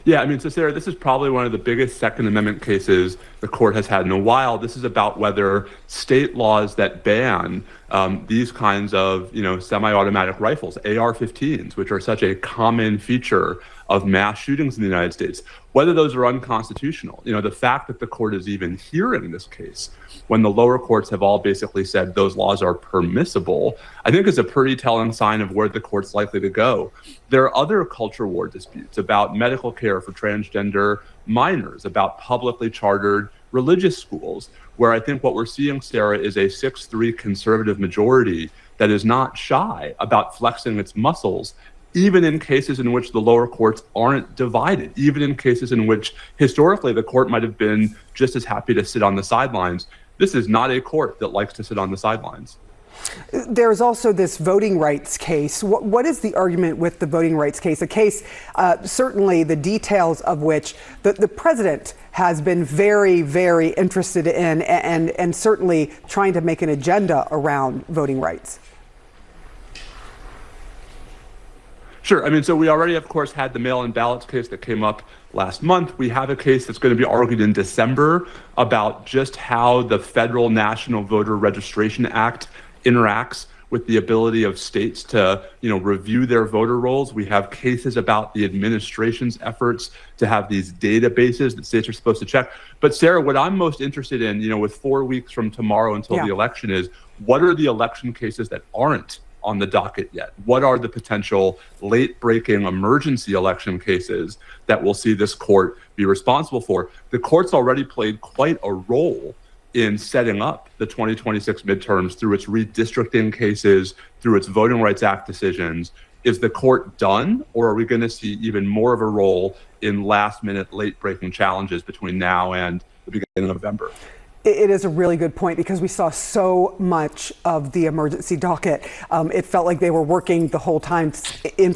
Yeah, I mean, so Sarah, this is probably one of the biggest Second Amendment cases the court has had in a while. This is about whether state laws that ban these kinds of, semi-automatic rifles, AR-15s, which are such a common feature of mass shootings in the United States, whether those are unconstitutional. The fact that the court is even hearing this case when the lower courts have all basically said those laws are permissible, I think is a pretty telling sign of where the court's likely to go. There are other culture war disputes about medical care for transgender minors, about publicly chartered religious schools, where I think what we're seeing, Sarah, is a 6-3 conservative majority that is not shy about flexing its muscles, even in cases in which the lower courts aren't divided, even in cases in which historically the court might have been just as happy to sit on the sidelines. This is not a court that likes to sit on the sidelines. There's also this voting rights case. What is the argument with the voting rights case? A case, certainly the details of which the president has been very, very interested in and certainly trying to make an agenda around voting rights. Sure. I mean, so we already, of course, had the mail-in ballots case that came up last month. We have a case that's going to be argued in December about just how the Federal National Voter Registration Act interacts with the ability of states to, review their voter rolls. We have cases about the administration's efforts to have these databases that states are supposed to check. But Sarah, what I'm most interested in, with 4 weeks from tomorrow until the election is, what are the election cases that aren't on the docket yet? What are the potential late-breaking emergency election cases that we'll see this court be responsible for? The court's already played quite a role in setting up the 2026 midterms through its redistricting cases, through its Voting Rights Act decisions. Is the court done, or are we going to see even more of a role in last-minute, late-breaking challenges between now and the beginning of November? It is a really good point because we saw so much of the emergency docket. It felt like they were working the whole time in